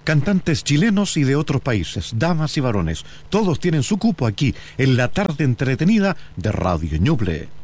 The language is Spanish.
Cantantes chilenos y de otros países, damas y varones, todos tienen su cupo aquí, en la tarde entretenida de Radio Ñuble.